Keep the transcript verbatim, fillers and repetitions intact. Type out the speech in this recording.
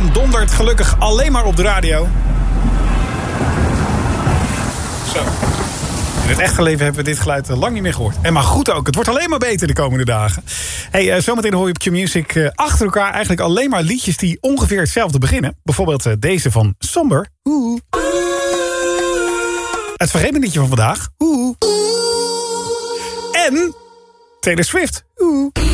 en dondert gelukkig alleen maar op de radio. Zo. In het echte leven hebben we dit geluid lang niet meer gehoord. En maar goed ook, het wordt alleen maar beter de komende dagen. Hey, uh, zometeen hoor je op Q-Music uh, achter elkaar eigenlijk alleen maar liedjes die ongeveer hetzelfde beginnen. Bijvoorbeeld uh, deze van Somber. Oeh. Het vergeetmeliedje van vandaag. Oeh. En Taylor Swift. Oeh.